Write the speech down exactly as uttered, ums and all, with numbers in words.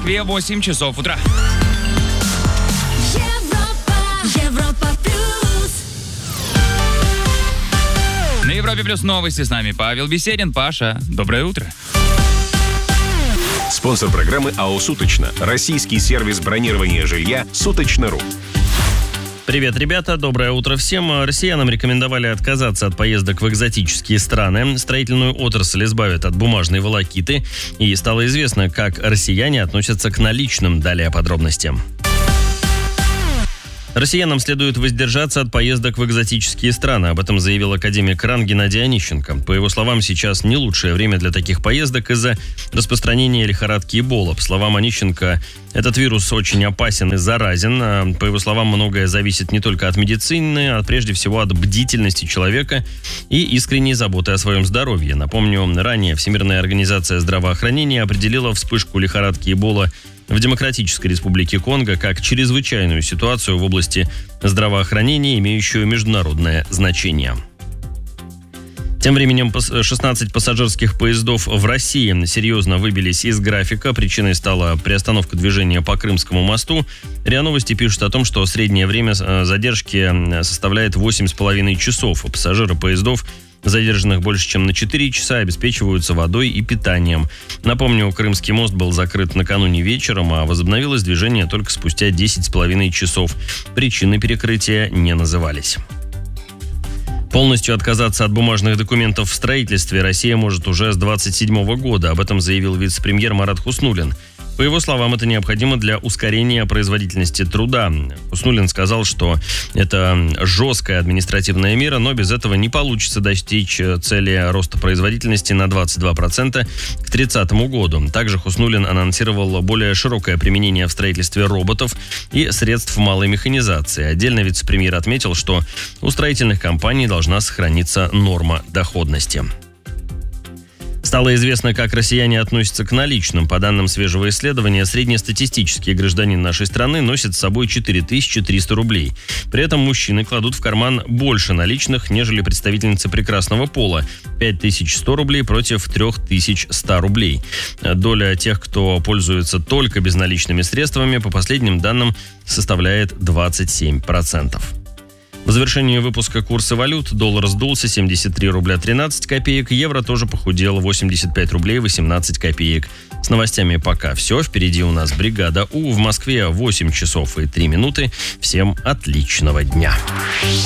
Москве восемь часов утра. Европа, Европа плюс. На Европе плюс новости с нами Павел Беседин. Паша, доброе утро. Спонсор программы АО «Суточно». Российский сервис бронирования жилья «Суточно.ру». Привет, ребята, доброе утро всем. Россиянам рекомендовали отказаться от поездок в экзотические страны. Строительную отрасль избавят от бумажной волокиты. И стало известно, как россияне относятся к наличным. Далее подробности. Россиянам следует воздержаться от поездок в экзотические страны. Об этом заявил академик РАН Геннадий Онищенко. По его словам, сейчас не лучшее время для таких поездок из-за распространения лихорадки Эбола. По словам Онищенко, этот вирус очень опасен и заразен. По его словам, многое зависит не только от медицины, а прежде всего от бдительности человека и искренней заботы о своем здоровье. Напомню, ранее Всемирная организация здравоохранения определила вспышку лихорадки Эбола в Демократической Республике Конго как чрезвычайную ситуацию в области здравоохранения, имеющую международное значение. Тем временем шестнадцать пассажирских поездов в России серьезно выбились из графика. Причиной стала приостановка движения по Крымскому мосту. РИА Новости пишут о том, что среднее время задержки составляет восемь с половиной часов. Пассажиры поездов, задержанных больше, чем на четыре часа, обеспечиваются водой и питанием. Напомню, Крымский мост был закрыт накануне вечером, а возобновилось движение только спустя десять с половиной часов. Причины перекрытия не назывались. Полностью отказаться от бумажных документов в строительстве Россия может уже с двадцать седьмого года. Об этом заявил вице-премьер Марат Хуснуллин. По его словам, это необходимо для ускорения производительности труда. Хуснуллин сказал, что это жесткая административная мера, но без этого не получится достичь цели роста производительности на двадцать два процента к тридцатому году. Также Хуснуллин анонсировал более широкое применение в строительстве роботов и средств малой механизации. Отдельно вице-премьер отметил, что у строительных компаний должна сохраниться норма доходности. Стало известно, как россияне относятся к наличным. По данным свежего исследования, среднестатистический гражданин нашей страны носит с собой четыре тысячи триста рублей. При этом мужчины кладут в карман больше наличных, нежели представительницы прекрасного пола – пять тысяч сто рублей против три тысячи сто рублей. Доля тех, кто пользуется только безналичными средствами, по последним данным, составляет двадцать семь процентов. В завершении выпуска курсы валют. Доллар сдулся семьдесят три рубля тринадцать копеек. Евро тоже похудел восемьдесят пять рублей восемнадцать копеек. С новостями пока все. Впереди у нас бригада У. В Москве восемь часов и три минуты. Всем отличного дня.